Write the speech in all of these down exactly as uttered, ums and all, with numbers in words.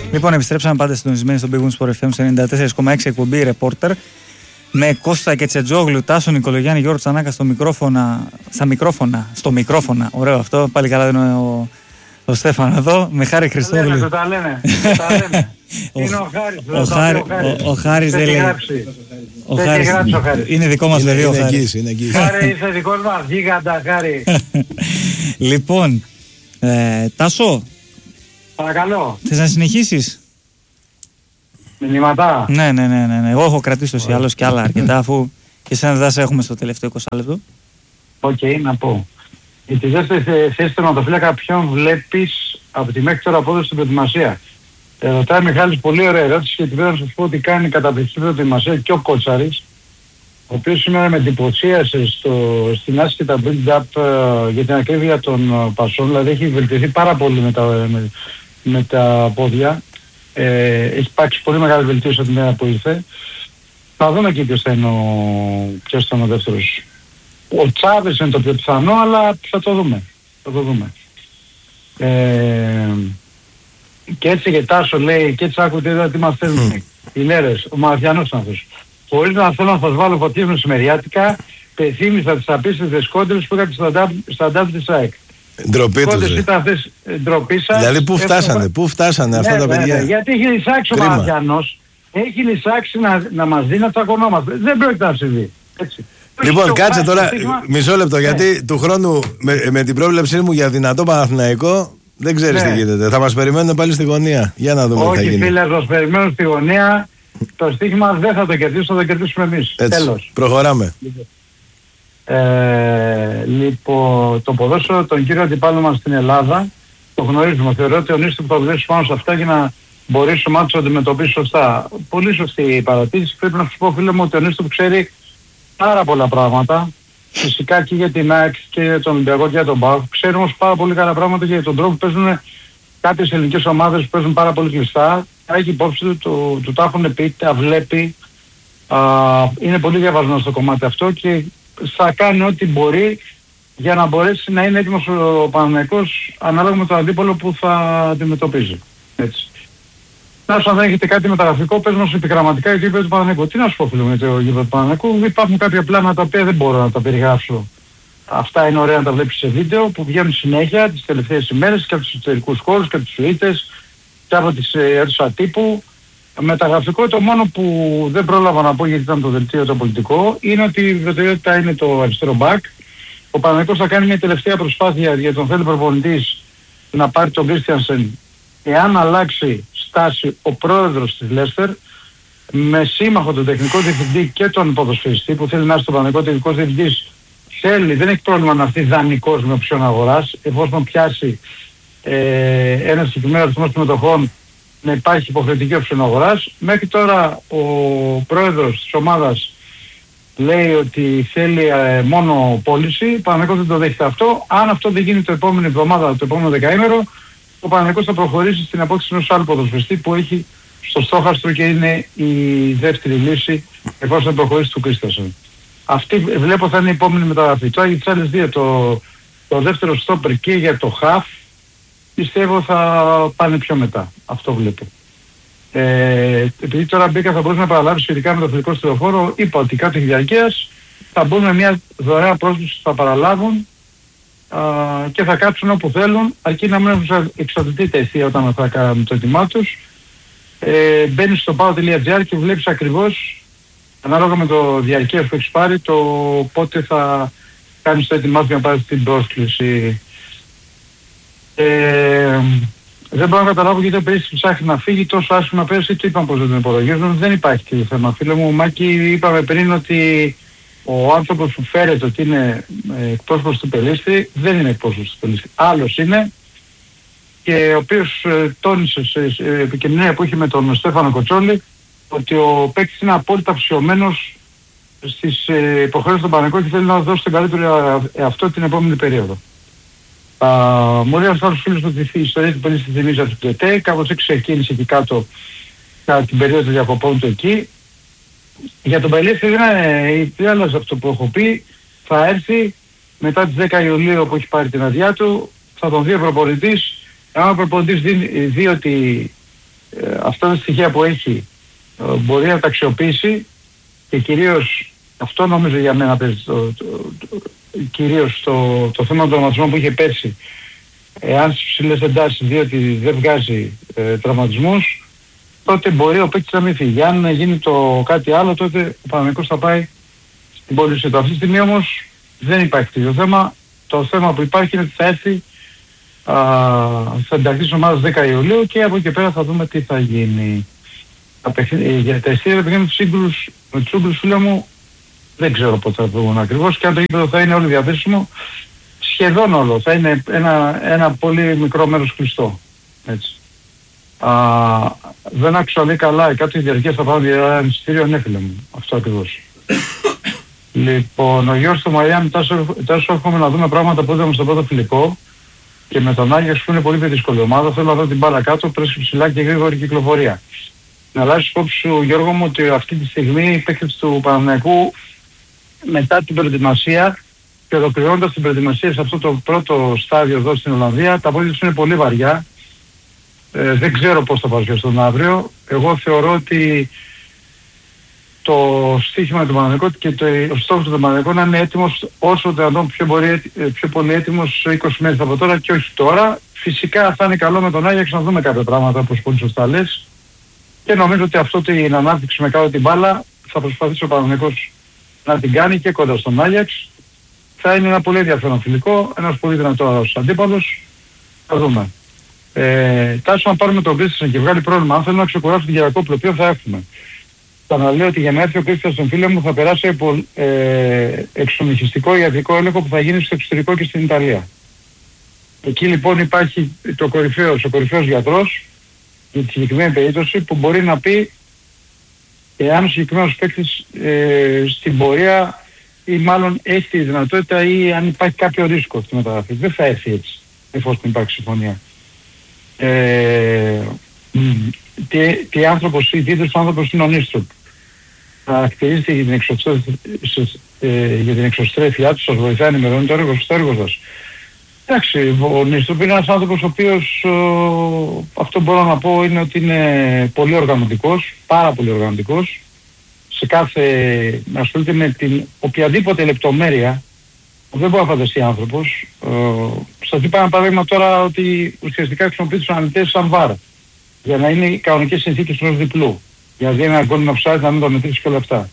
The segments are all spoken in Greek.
Λοιπόν, επιστρέψαμε πάντα συντονισμένοι στον Big Win Sport εφ εμ στο ενενήντα τέσσερα κόμμα έξι εκπομπή Reporter. Με Κώστα Κετσετζόγλου, Τάσο Νικολογιάννη, Γιώργο Τσανάκα στο μικρόφωνα. Στα μικρόφωνα. Στο μικρόφωνα. Ωραίο αυτό. Πάλι καλά δεν είναι ο, ο Στέφανο εδώ. Με Χάρη Χριστόγλου. Τα λένε. Τα λένε. Είναι ο Χάρης. Ο, Χάρη, ο, ο Χάρης δεν λέει. Ο Χάρης. Είναι δικό μας παιδί ο Χάρης. Χάρη, είσαι δικός μας. Γίγαντα, Χάρη. Λοιπόν, ε, Τάσο. Παρακαλώ. Θες να συνεχίσεις? Μηνύματα. Ναι, ναι, ναι, ναι. Εγώ έχω κρατήσει τόσοι άλλος και άλλα αρκετά, αφού και εσένα δεν θα έχουμε στο τελευταίο είκοσι λεπτό. Οκ, okay, να πω. Για τη δεύτερη θέση τερματοφύλακα, ποιον βλέπεις από τη μέχρι τώρα απόδοση στην προετοιμασία? Ε, ρωτάει Μιχάλης, πολύ ωραία ερώτηση, και πρέπει να σας πω ότι κάνει καταπληκτική προετοιμασία και ο Κότσαρης, ο οποίος σήμερα με εντυπωσίασε στην άσκηση τα build-up ε, για την ακρίβεια των ε, πασών, δηλαδή έχει βελτιωθεί πάρα πολύ με τα, με, με τα πόδια. Ε, έχει υπάρξει πολύ μεγάλη βελτίωση από την μέρα που ήρθε. Θα δούμε και ποιος θα είναι ο, ποιος θα είναι ο δεύτερος. Ο Τσάβες είναι το πιο πιθανό, αλλά θα το δούμε. Θα το δούμε. Ε, και έτσι και Τάσο λέει, και έτσι άκου τι μας θέλουν. Mm. Οι Λέρες, ο Μαραθιανός άνθρωπος. Χωρίς να θέλω να σας βάλω φωτίες μεσημεριάτικα, πεθύμισα τις απίστευτες κόντρες που είχατε στα ντάμπ της ΑΕΚ. Ντροπή τους. Ντροπή σας. Δηλαδή πού φτάσανε, πού φτάσανε αυτά τα παιδιά. Ναι, γιατί έχει λυσάξει ο Μαραθιανός, έχει λυσάξει να, να μας δει να τσακωνόμαστε. Δεν πρόκειται να συμβεί. Έτσι. Λοιπόν, κάτσε τώρα μισό λεπτό, γιατί του χρόνου με, με την πρόβλεψή μου για δυνατό Παναθηναϊκό δεν ξέρεις τι γίνεται. Θα μας περιμένουν πάλι στη γωνία. Για να δούμε τι θα γίνει. Όχι φίλε, μας περιμένουν στη γωνία. Το στοίχημα δεν θα το κερδίσουμε, θα το κερδίσουμε εμείς. Τέλος. Προχωράμε. Ε, λοιπόν, το ποδόσφαιρο, τον κύριο αντιπάλο μας στην Ελλάδα, το γνωρίζουμε. Θεωρώ ότι ο Νίστο που θα δουλέψει πάνω σε αυτά για να μπορέσει ο Μάτσο να αντιμετωπίσει σωστά. Πολύ σωστή η παρατήρηση. Πρέπει να σου πω, φίλε μου, ότι ο Νίστο ξέρει πάρα πολλά πράγματα. Φυσικά και για την ΑΕΚ και για τον Ολυμπιακό και για τον ΠΑΟΚ. Ξέρει όμως πάρα πολύ καλά πράγματα και για τον τρόπο που παίζουν κάποιες ελληνικές ομάδες που παίζουν πάρα πολύ κλειστά. Έχει υπόψη του, του, του τα έχουν πει, τα βλέπει. Α, είναι πολύ διαβασμένο στο κομμάτι αυτό και θα κάνει ό,τι μπορεί για να μπορέσει να είναι έτοιμος ο Παναθηναϊκός ανάλογα με τον αντίπολο που θα αντιμετωπίζει. Έτσι. Να σου αν δεν έχετε κάτι μεταγραφικό, πες μας επιγραμματικά γιατί είπε του Παναθηναϊκού. Τι να σου πω φίλε μου για το γήπεδο του Παναθηναϊκού? Υπάρχουν κάποια πλάνα τα οποία δεν μπορώ να τα περιγράψω. Αυτά είναι ωραία να τα βλέπεις σε βίντεο που βγαίνουν συνέχεια τις τελευταίες ημέρες και από τους εξωτερικούς χώρους και από τους σουίτες και από τις αίθουσα τύπου. Μεταγραφικό, το μόνο που δεν πρόλαβα να πω γιατί ήταν το δελτίο το πολιτικό, είναι ότι η προτεραιότητα είναι το αριστερό μπακ. Ο Παναθηναϊκός θα κάνει μια τελευταία προσπάθεια για τον θέλει προπονητής να πάρει τον Κρίστιανσεν εάν αλλάξει στάση ο πρόεδρος της Λέστερ με σύμμαχο τον τεχνικό διευθυντή και τον ποδοσφαιριστή που θέλει να είναι στο Παναθηναϊκό. Τεχνικός διευθυντής θέλει, δεν έχει πρόβλημα να έρθει δανεικός με οψιόν αγοράς εφόσον πιάσει ε, ένα συγκεκριμένο αριθμό συμμετοχών να υπάρχει υποχρεωτική οψιόν αγοράς. Μέχρι τώρα ο πρόεδρος της ομάδας λέει ότι θέλει ε, μόνο πώληση. Ο Παναθηναϊκός δεν το δέχεται αυτό. Αν αυτό δεν γίνει το επόμενο εβδομάδα, το επόμενο δεκαήμερο, ο Παναθηναϊκός θα προχωρήσει στην απόκτηση ενός άλλου ποδοσφαιριστή που έχει στο στόχαστρο και είναι η δεύτερη λύση εφόσον προχωρήσει του Κρίστιανσεν. Αυτή βλέπω θα είναι η επόμενη μεταγραφή. Τώρα για τις άλλες δύο, το, το δεύτερο στόπερ και για το χαφ, πιστεύω θα πάνε πιο μετά. Αυτό βλέπω. Ε, επειδή τώρα μπήκα θα μπορούσε να παραλάβει σχετικά με το φιλικό στεωφόρο, είπα ότι κάτω διαρκείας θα μπουν με μια δωρεά πρόσκληση που θα παραλάβουν α, και θα κάτσουν όπου θέλουν, αρκεί να μην έχουν εξαρτηθεί τα εστία όταν θα κάνουν το έτοιμά τους. Ε, μπαίνεις στο πάο τελεία τζι άρ και βλέπεις ακριβώς, ανάλογα με το διαρκείας που έχεις πάρει, το πότε θα κάνεις το έτοιμά σου για να πάρεις την πρόσκληση. Ε, δεν μπορώ να καταλάβω γιατί ο Περίστης ψάχνει να φύγει τόσο άσχημα πέρσι, τι είπαμε πως δεν τον υπολογίζουν. Δεν υπάρχει τέτοιο θέμα. Φίλε μου, Μάκη, είπαμε πριν ότι ο άνθρωπος που φέρεται ότι είναι εκπρόσωπος του Πελίστη δεν είναι εκπρόσωπος του Πελίστη. Άλλος είναι και ο οποίος ε, τόνισε σε ε, επικοινωνία που είχε με τον Στέφανο Κοτσόλη ότι ο παίκτης είναι απόλυτα αφισιωμένος στις ε, υποχρέωσεις των Παναθηναϊκών και θέλει να δώσει τον καλύτερο εαυτό την επόμενη περίοδο. Uh, μου λέει στους φίλους ότι η ιστορία του Πελίστη θυμίζει από την ΤΕ, κάπως έτσι ξεκίνησε εκεί κάτω κατά την περίοδο των διακοπών του εκεί. Για τον Πελίστη δεν είναι άλλος αυτό που έχω πει, θα έρθει μετά τις δέκα Ιουλίου που έχει πάρει την αδειά του, θα τον δει ο προπονητής. Αν ο προπονητής δει, δει ότι ε, αυτά τα στοιχεία που έχει ε, μπορεί να τα αξιοποιήσει και κυρίως αυτό νομίζω για μένα παίζει το, το, το, κυρίως το, το θέμα των τραυματισμών που είχε πέρσι. Εάν στις ψηλές εντάσεις διότι δεν βγάζει ε, τραυματισμούς, τότε μπορεί ο παίκτης να μην φύγει. Αν γίνει το κάτι άλλο, τότε ο Παναθηναϊκός θα πάει στην πώλησή του. Αυτή τη στιγμή όμως δεν υπάρχει τέτοιο θέμα. Το θέμα που υπάρχει είναι ότι θα έρθει, α, θα ενταχθεί στις ομάδες δέκα Ιουλίου και από εκεί και πέρα θα δούμε τι θα γίνει. Για τα εστία με τους σύγκρους, με τους σύγκρους φίλε μου, δεν ξέρω πότε θα βγουν ακριβώς και αν το γήπεδο θα είναι όλο διαθέσιμο, σχεδόν όλο. Θα είναι ένα, ένα πολύ μικρό μέρος κλειστό. Έτσι. Α, δεν άκουσα λέει καλά, κάποιες διαρκείες θα πάνε για ένα εισιτήριο, ναι φίλε μου. Αυτό ακριβώς. Λοιπόν, ο Γιώργος στο Μαϊάμι, τόσο έχουμε να δούμε πράγματα που είδαμε στο πρώτο φιλικό και με τον Άγιαξ που είναι πολύ πιο δύσκολη ομάδα. Θέλω να δω την μπάλα κάτω, πρέσβη ψηλά και γρήγορη κυκλοφορία. Να αλλάζεις υπόψη σου Γιώργο μου ότι αυτή τη στιγμή οι παίκτες του Παναθηναϊκού μετά την προετοιμασία και ολοκληρώνοντας την προετοιμασία σε αυτό το πρώτο στάδιο εδώ στην Ολλανδία, τα πόδια τους είναι πολύ βαριά. Ε, δεν ξέρω πώς θα παρουσιαστούν αύριο. Εγώ θεωρώ ότι το στοίχημα του Παναθηναϊκού και το, ο στόχος του Παναθηναϊκού να είναι έτοιμος όσο το δυνατόν πιο, πιο πολύ έτοιμος είκοσι μέρες από τώρα και όχι τώρα. Φυσικά θα είναι καλό με τον Άγιαξ να δούμε κάποια πράγματα όπως πολύ σωστά λες και νομίζω ότι αυτό την ανάπτυξη με κάτω την μπάλα θα προσπαθήσει ο Παναθηναϊκός να την κάνει και κοντά στον Άγιαξ. Θα είναι ένα πολύ ενδιαφέρον φιλικό, ένας πολύ δυνατός αντίπαλος. Θα δούμε. Ε, Τάσο να πάρουμε τον Κρίστιαν και βγάλει πρόβλημα. Αν θέλουμε να ξεκουράσουμε την Γερακόπουλο, ποιο θα έχουμε. Θα να λέω ότι για να έρθει ο Κρίστιαν στον φίλο μου θα περάσει από ε, εξομιχιστικό ιατρικό έλεγχο που θα γίνει στο εξωτερικό και στην Ιταλία. Εκεί λοιπόν υπάρχει το κορυφαίος, ο κορυφαίος γιατρός για τη συγκεκριμένη περίπτωση που μπορεί να πει εάν ο συγκεκριμένος παίκτης ε, στην πορεία ή μάλλον έχει τη δυνατότητα ή αν υπάρχει κάποιο ρίσκο στη μεταγραφή. Δεν θα έρθει έτσι εφόσον υπάρχει συμφωνία. Ε, τι, τι άνθρωπος ή τι είδος άνθρωπος είναι ο Νίστροπ. Χαρακτηρίζεται για την, εξωστρέφ, ε, για την εξωστρέφειά του, σας βοηθάει να ενημερώνει το έργο στο έργο σας. Εντάξει, ο Νίστροπ είναι ένας άνθρωπος ο οποίος ο, αυτό μπορώ να πω είναι ότι είναι πολύ οργανωτικός, πάρα πολύ οργανωτικός. Σε κάθε, ασχολείται με την οποιαδήποτε λεπτομέρεια δεν μπορεί να φανταστεί άνθρωπος. Ε, σας είπα ένα παράδειγμα τώρα ότι ουσιαστικά χρησιμοποιεί τους αναλυτές σαν βάρ για να είναι οι κανονικές συνθήκες ενός διπλού. Δηλαδή ένα γκολ να ψάρει να μην το μετρήσει και όλα αυτά.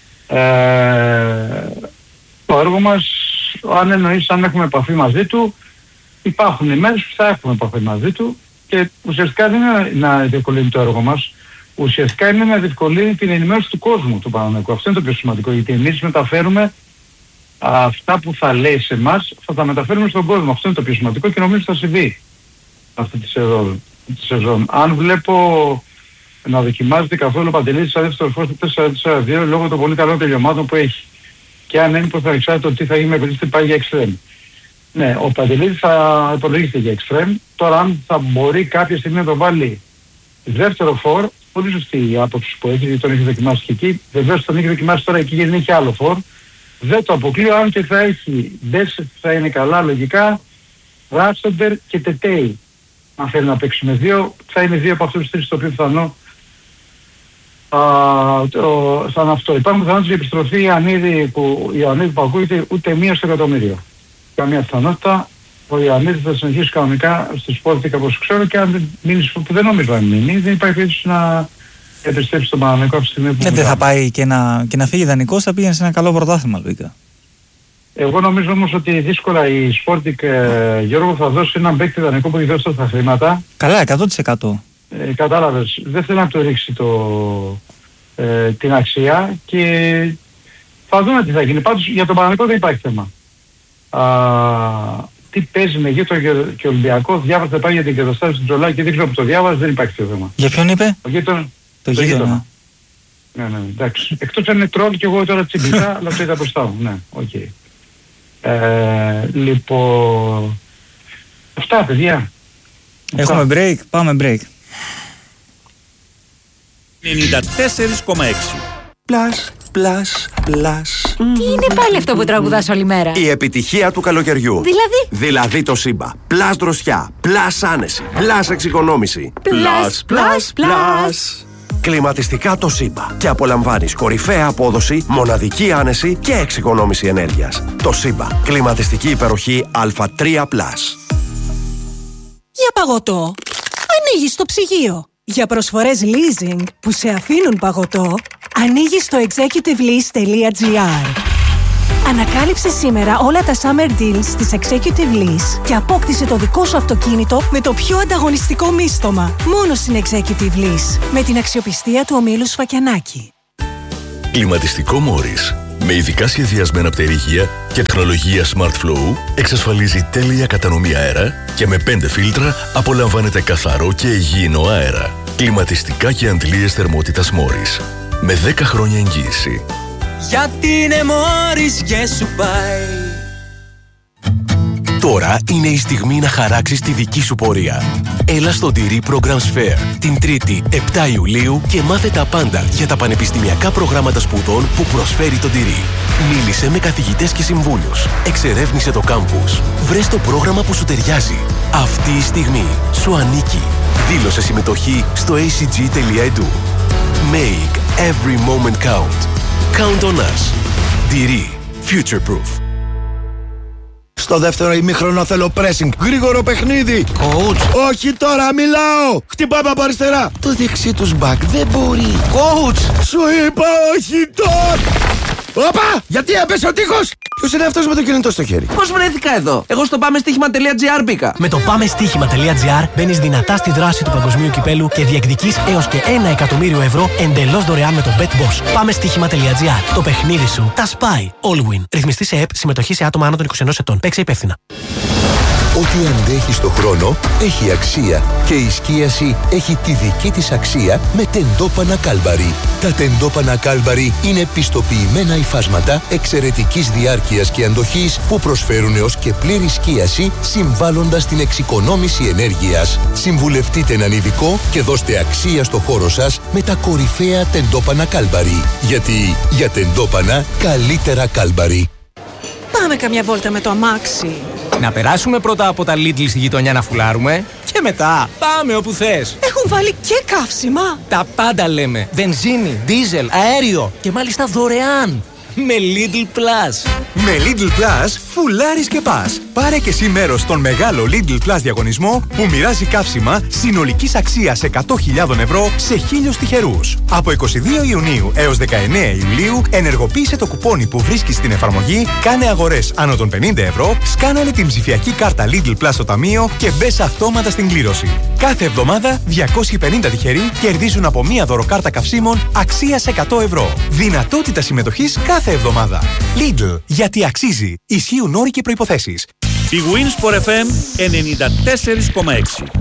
Ε, το έργο μας, αν εννοείς αν έχουμε επαφή μαζί του, υπάρχουν ημέρες που θα έχουμε επαφή μαζί του και ουσιαστικά δεν είναι να διευκολύνει το έργο μας. Ουσιαστικά είναι να διευκολύνει την ενημέρωση του κόσμου του Παναθηναϊκού. Αυτό είναι το πιο σημαντικό, γιατί εμείς μεταφέρουμε αυτά που θα λέει σε εμάς, θα τα μεταφέρουμε στον κόσμο. Αυτό είναι το πιο σημαντικό και νομίζω θα συμβεί αυτή τη σεζόν. Τη σεζόν. Αν βλέπω να δοκιμάζεται καθόλου ο Παντελίδης σαν δεύτερο φόρ τέσσερα τέσσερα δύο λόγω των πολύ καλών τελειωμάτων που έχει. Και αν είναι πως θα εξάρτητο τι θα γίνει με επειδή πάει για εξτρέμ. Ναι, ο Παντελίδης θα υπολογίζεται για εξτρέμ. Τώρα αν θα μπορεί κάποια στιγμή να το βάλει δεύτερο φόρ, πολύ σωστή η άποψη που έχει, γιατί τον έχει δοκιμάσει και εκεί. Βεβαίως τον έχει δοκιμάσει τώρα εκεί γιατί δεν έχει άλλο φόρ. Δεν το αποκλείω, αν και θα έχει Ντέσσετ, θα είναι καλά λογικά, Ράσοντερ και Τετέι. Αν θέλει να παίξει με δύο, θα είναι δύο από αυτούς τους τρεις το οποίο πιθανό θα είναι αυτό. Υπάρχουν πιθανότητες για επιστροφή Ιωαννίδη που, Ιωαννίδη που ακούγεται ούτε μία στο εκατομμύριο. Καμία πιθανότητα. Ο Ιωαννίδης θα συνεχίσει κανονικά στη Sporting όπως ξέρω και αν δεν μείνει, που δεν νομίζω να μείνει, δεν υπάρχει περίπτωση να επιστρέψει στον Παναθηναϊκό από τη στιγμή που... Δεν θα πάει και να, και να φύγει δανεικός, θα πήγαινε σε ένα καλό πρωτάθλημα λογικά. Εγώ νομίζω όμως ότι δύσκολα η Sporting ε, Γιώργο θα δώσει έναν παίκτη δανεικό που έχει δώσει τα χρήματα. Καλά, εκατό τοις εκατό. Ε, κατάλαβες, δεν θέλει να το ρίξει το, ε, την αξία και θα δούμε τι θα γίνει. Πάντως για τον Παναθηναϊκό δεν υπάρχει θέμα. Α, τι παίζει με Γήτο και Ολυμπιακό, διάβασε πάει για την καταστάση του Τζολάκη και δεν ξέρω που το διάβασε, δεν υπάρχει το θέμα. Για ποιον είπε? Ο Γήτο, το το Γήτο. Ναι, ναι, εντάξει. Εκτός αν είναι τρόλ και εγώ τώρα τσιμπητά, αλλά το είδα μπροστά μου. Ναι, οκ. Okay. Ε, λοιπόν... Αυτά παιδιά. Έχουμε break, πάμε break. ενενήντα τέσσερα κόμμα έξι Plus, plus, plus. Τι είναι πάλι αυτό που τραγουδάς όλη μέρα? Η επιτυχία του καλοκαιριού. Δηλαδή? Δηλαδή το Σύμπα. Πλάς δροσιά, πλάς άνεση, πλάς εξοικονόμηση. Πλάς, πλάς, πλάς. Κλιματιστικά το Σύμπα. Και απολαμβάνεις κορυφαία απόδοση, μοναδική άνεση και εξοικονόμηση ενέργειας. Το Σύμπα. Κλιματιστική υπεροχή Α τρία πλας. Για παγωτό, ανοίγεις το ψυγείο. Για προσφορές leasing που σε αφήνουν παγωτό, ανοίγεις το executive lease τελεία gr. Ανακάλυψε σήμερα όλα τα summer deals της Executive Lease και απόκτησε το δικό σου αυτοκίνητο με το πιο ανταγωνιστικό μίστομα. Μόνο στην Executive Lease, με την αξιοπιστία του ομίλου Σφακιανάκη. Κλιματιστικό Μόρις, με ειδικά σχεδιασμένα πτερίγια και τεχνολογία Smart Flow, εξασφαλίζει τέλεια κατανομή αέρα και με πέντε φίλτρα απολαμβάνετε καθαρό και υγιεινό αέρα. Κλιματιστικά και αντλίες θερμότητας Μόρις, με δέκα χρόνια εγγύηση. Γιατί είναι Μόρις και σου πάει. Τώρα είναι η στιγμή να χαράξεις τη δική σου πορεία. Έλα στο Ντυρί Programs Fair την Τρίτη επτά Ιουλίου και μάθε τα πάντα για τα πανεπιστημιακά προγράμματα σπουδών που προσφέρει το Ντυρί. Μίλησε με καθηγητές και συμβούλους. Εξερεύνησε το κάμπους. Βρες το πρόγραμμα που σου ταιριάζει. Αυτή η στιγμή σου ανήκει. Δήλωσε συμμετοχή στο έι σι τζι τελεία ι ντ ου. Make every moment count. Count on us. Ντυρί. Future proof. Στο δεύτερο ημίχρονο θέλω pressing. Γρήγορο παιχνίδι. Coach. Όχι τώρα, μιλάω. Χτυπάμε από αριστερά. Το δεξί τους μπακ δεν μπορεί. Coach. Σου είπα όχι τώρα. Όπα! Γιατί έπεσε ο τείχος! Ποιος είναι αυτός με το κινητό στο χέρι? Πώς βρέθηκα εδώ? Εγώ στο πάμε στοίχημα τελεία τζι άρ μπήκα. Με το πάμε στοίχημα τελεία τζι άρ μπαίνεις δυνατά στη δράση του παγκοσμίου κυπέλου και διεκδικείς έως και ένα εκατομμύριο ευρώ εντελώς δωρεάν με το BetBoss. Πάμε στοίχημα τελεία τζι άρ. Το παιχνίδι σου τα σπάει. All win. Ρυθμιστή σε ΕΠ, συμμετοχή σε άτομα άνω των είκοσι ενός ετών. Παίξε υπεύθυνα. Ό,τι αντέχει στο χρόνο έχει αξία και η σκίαση έχει τη δική της αξία με τεντόπανα Κάλμπαρι. Τα τεντόπανα Κάλμπαρι είναι πιστοποιημένα υφάσματα εξαιρετικής διάρκειας και αντοχής που προσφέρουν έως και πλήρη σκίαση συμβάλλοντας στην εξοικονόμηση ενέργειας. Συμβουλευτείτε έναν ειδικό και δώστε αξία στο χώρο σας με τα κορυφαία τεντόπανα Κάλμπαρι. Γιατί για τεντόπανα καλύτερα Κάλμπαρι. Πάμε καμιά βόλτα με το αμάξι. Να περάσουμε πρώτα από τα Lidl στη γειτονιά να φουλάρουμε και μετά πάμε όπου θες. Έχουν βάλει και καύσιμα. Τα πάντα λέμε. Βενζίνη, δίζελ, αέριο και μάλιστα δωρεάν. Με Lidl Plus. Με Lidl Plus φουλάρεις και πας. Πάρε και εσύ μέρος στον μεγάλο Lidl Plus διαγωνισμό που μοιράζει καύσιμα συνολικής αξίας εκατό χιλιάδες ευρώ σε χίλιους τυχερούς. Από εικοστή δεύτερη Ιουνίου έως δεκαεννέα Ιουλίου ενεργοποίησε το κουπόνι που βρίσκεις στην εφαρμογή, κάνε αγορές άνω των πενήντα ευρώ, σκάναλε την ψηφιακή κάρτα Lidl Plus στο ταμείο και μπες αυτόματα στην κλήρωση. Κάθε εβδομάδα διακόσιοι πενήντα τυχεροί κερδίζουν από μία δωροκάρτα καυσίμων αξίας εκατό ευρώ. Δυνατότητα συμμετοχής κάθε εβδομάδα. Lidl, γιατί αξίζει. Ισχύουν όροι και προϋποθέσεις. Η Winsport εφ εμ ενενήντα τέσσερα κόμμα έξι.